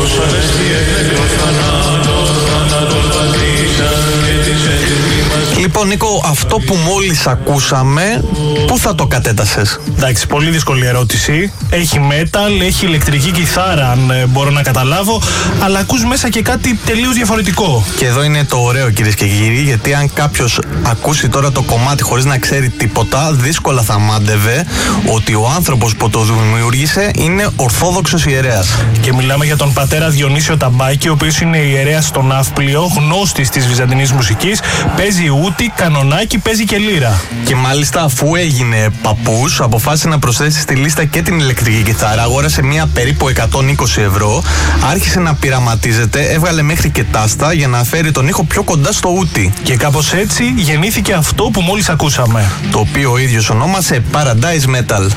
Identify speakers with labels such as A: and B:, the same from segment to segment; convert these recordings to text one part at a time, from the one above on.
A: Λοιπόν, Νίκο, αυτό που μόλις ακούσαμε, πού θα το κατέτασες?
B: Εντάξει, πολύ δύσκολη ερώτηση. Έχει metal, έχει ηλεκτρική κιθάρα, αν μπορώ να καταλάβω, αλλά ακούς μέσα και κάτι τελείως διαφορετικό.
A: Και εδώ είναι το ωραίο, κυρίες και κύριοι, γιατί αν κάποιος ακούσει τώρα το κομμάτι χωρίς να ξέρει τίποτα, δύσκολα θα μάντευε ότι ο άνθρωπος που το δημιούργησε είναι ορθόδοξος ιερέας.
B: Και μιλάμε για τον πατέρα Διονύσιο Ταμπάκη, ο οποίος είναι ιερέας στο Ναύπλιο, γνώστης της βυζαντινής μουσικής, παίζει ούτη, κανονάκι, παίζει και λύρα.
A: Και μάλιστα, αφού έγινε παππούς, αποφάσισε να προσθέσει στη λίστα και την ηλεκτρική κιθάρα. Αγόρασε μία περίπου 120 ευρώ, άρχισε να πειραματίζεται, έβγαλε μέχρι και τάστα για να φέρει τον ήχο πιο κοντά στο ούτη.
B: Και κάπως έτσι γεννήθηκε αυτό που μόλις ακούσαμε,
A: το οποίο ο ίδιος ονόμασε Paradise Metal.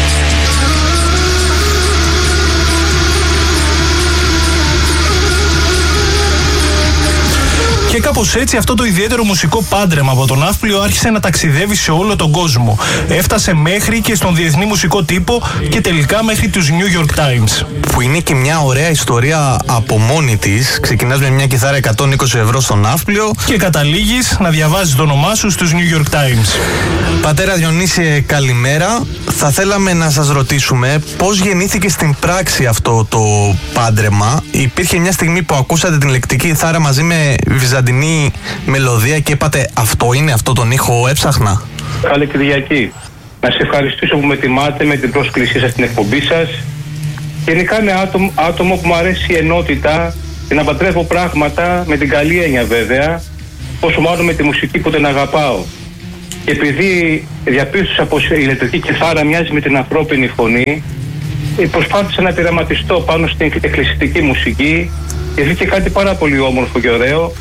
B: Και κάπως έτσι αυτό το ιδιαίτερο μουσικό πάντρεμα από τον Ναύπλιο άρχισε να ταξιδεύει σε όλο τον κόσμο. Έφτασε μέχρι και στον διεθνή μουσικό τύπο και τελικά μέχρι τους New York Times.
A: Που είναι και μια ωραία ιστορία από μόνη της. Ξεκινάς με μια κιθάρα 120 ευρώ στο Ναύπλιο
B: και καταλήγεις να διαβάζεις το όνομά σου στους New York Times.
A: Πατέρα Διονύση, καλημέρα. Θα θέλαμε να σας ρωτήσουμε πώς γεννήθηκε στην πράξη αυτό το πάντρεμα. Υπήρχε μια στιγμή που ακούσατε την ηλεκτρική κιθάρα μαζί με βυζαντινή μελωδία και είπατε αυτό είναι, αυτό τον ήχο έψαχνα?
C: Καλή Κυριακή. Να σε ευχαριστήσω που με τιμάτε με την πρόσκλησή σας στην εκπομπή σας. Γενικά είναι άτομο που μου αρέσει η ενότητα και να παντρεύω πράγματα με την καλή έννοια βέβαια, πόσο μάλλον με τη μουσική που την αγαπάω. Και επειδή διαπίστωσα πως η ηλεκτρική κιθάρα μοιάζει με την ανθρώπινη φωνή, προσπάθησα να πειραματιστώ πάνω στην εκκλησιαστική μουσική και βγήκε κάτι πάρα πολύ όμορφο και ωραίο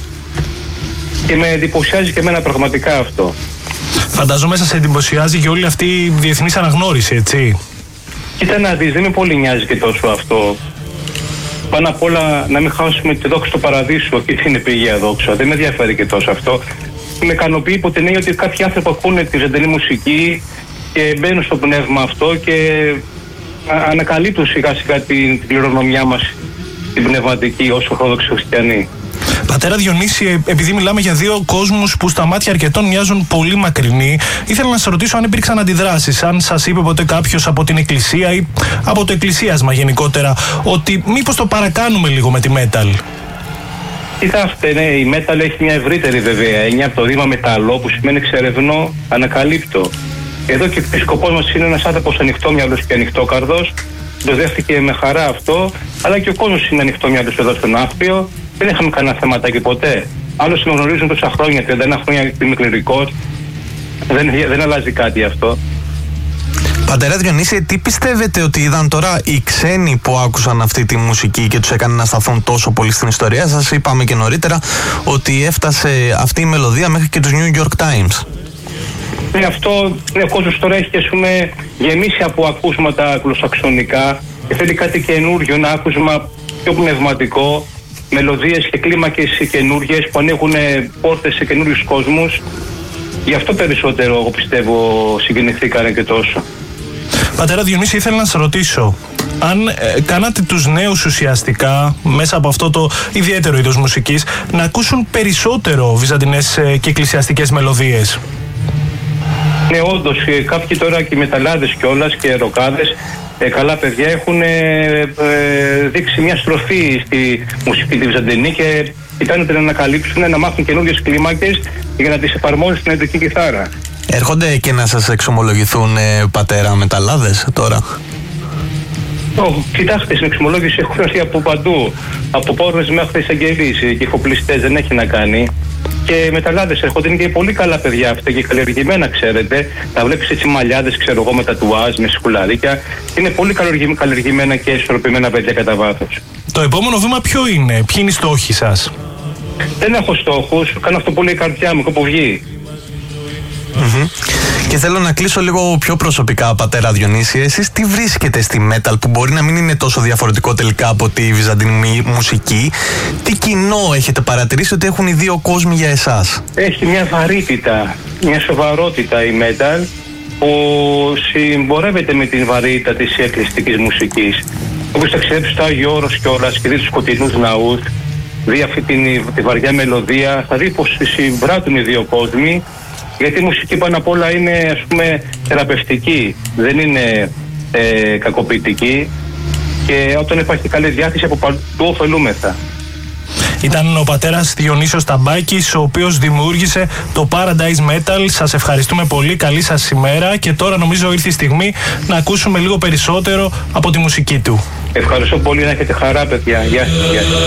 C: και με εντυπωσιάζει και εμένα πραγματικά αυτό.
B: Φαντάζομαι σας εντυπωσιάζει και όλη αυτή η διεθνής αναγνώριση, έτσι?
C: Κοίτα να δεις, δεν με πολύ νοιάζει και τόσο αυτό. Πάνω απ' όλα να μην χάσουμε τη δόξα του παραδείσου, όχι την επίγεια δόξα. Δεν με ενδιαφέρει και τόσο αυτό. Με ικανοποιεί υπό την έννοια ότι κάποιοι άνθρωποι ακούνε τη ζωντανή μουσική και μπαίνουν στο πνεύμα αυτό και ανακαλύπτουν σιγά σιγά την κληρονομιά μας, την πνευματική, ως ορθόδοξοι χριστιανοί.
B: Πατέρα Διονύση, επειδή μιλάμε για δύο κόσμους που στα μάτια αρκετών μοιάζουν πολύ μακρινοί, ήθελα να σας ρωτήσω αν υπήρξαν αντιδράσεις, αν σας είπε ποτέ κάποιος από την εκκλησία ή από το εκκλησίασμα γενικότερα ότι μήπως το παρακάνουμε λίγο με τη metal?
C: Κοιτάξτε, ναι, η metal έχει μια ευρύτερη βέβαια έννοια από το ρήμα μεταλλό που σημαίνει εξερευνώ, ανακαλύπτω. Εδώ και ο σκοπός μας είναι ένας άνθρωπος ανοιχτόμυαλος και ανοιχτόκαρδος. Το δέχτηκε με χαρά αυτό, αλλά και ο κόσμος είναι ανοιχτόμυαλος εδώ στο Ναύπλιο. Δεν είχαμε κανένα θεματάκι ποτέ. Άλλωστε με γνωρίζουν τόσα χρόνια, 31 χρόνια είμαι κληρικός. Δεν αλλάζει κάτι αυτό.
A: Πατέρα Διονύση, τι πιστεύετε ότι είδαν τώρα οι ξένοι που άκουσαν αυτή τη μουσική και τους έκανε να σταθούν τόσο πολύ στην ιστορία? Σας είπαμε και νωρίτερα ότι έφτασε αυτή η μελωδία μέχρι και τους New York Times.
C: Ναι, αυτό ο κόσμος τώρα έχει γεμίσει από ακούσματα αγγλοσαξονικά και θέλει κάτι καινούριο, ένα άκουσμα πιο πνευματικό, μελωδίες και κλίμακες καινούριες που ανοίγουν πόρτες σε καινούριους κόσμους. Γι' αυτό περισσότερο, εγώ πιστεύω, συγκινηθήκανε και τόσο.
B: Πατέρα Διονύση, ήθελα να σας ρωτήσω αν κάνατε τους νέους ουσιαστικά μέσα από αυτό το ιδιαίτερο είδος μουσικής να ακούσουν περισσότερο βυζαντινές και εκκλησιαστικές μελωδίες.
C: Ναι, όντως, κάποιοι τώρα και οι μεταλλάδες κιόλας και ροκάδες, καλά παιδιά, έχουν δείξει μια στροφή στη μουσική τη βυζαντινή και κοιτάνε να ανακαλύψουν, να μάθουν καινούργιες κλίμακες για να τις εφαρμόζουν στην ηλεκτρική κιθάρα.
A: Έρχονται και να σας εξομολογηθούν, πατέρα, μεταλλάδες τώρα?
C: Κοιτάξτε, στην εξομολόγηση έχουν έρθει από παντού. Από πόρνες μέχρι εισαγγελείς και εφοπλιστές, δεν έχει να κάνει. Και μεταλλάδες έρχονται, είναι και πολύ καλά παιδιά αυτά και καλλιεργημένα, ξέρετε. Τα βλέπεις έτσι μαλλιάδες, ξέρω εγώ, με τατουάζ, με σκουλαρίκια. Είναι πολύ καλλιεργημένα και ισορροπημένα παιδιά κατά βάθος.
B: Το επόμενο βήμα ποιο είναι, ποιοι είναι οι στόχοι σας?
C: Δεν έχω στόχους, κάνω αυτό που λέει η καρδιά μου, κάπου βγει.
A: Και θέλω να κλείσω λίγο πιο προσωπικά, πατέρα Διονύση. Εσείς τι βρίσκετε στη metal που μπορεί να μην είναι τόσο διαφορετικό τελικά από τη βυζαντινή μουσική? Τι κοινό έχετε παρατηρήσει ότι έχουν οι δύο κόσμοι για εσάς?
C: Έχει μια βαρύτητα, μια σοβαρότητα η metal που συμπορεύεται με την βαρύτητα της εκκληστικής μουσικής. Όποιος ταξιδέψει στο Άγιο Όρος κιόλας και δει τους σκοτεινούς ναούς, δει αυτή τη βαριά μελωδία, θα δει πως συμβράτουν οι δύο κόσμοι, γιατί η μουσική πάνω απ' όλα είναι, ας πούμε, θεραπευτική, δεν είναι κακοποιητική, και όταν υπάρχει καλή διάθεση από παντού ωφελούμεθα.
B: Ήταν ο πατέρας Διονύσιος Ταμπάκης, ο οποίος δημιούργησε το Paradise Metal. Σας ευχαριστούμε πολύ, καλή σας ημέρα, και τώρα νομίζω ήρθε η στιγμή να ακούσουμε λίγο περισσότερο από τη μουσική του.
C: Ευχαριστώ πολύ, να έχετε χαρά, παιδιά. Γεια σας.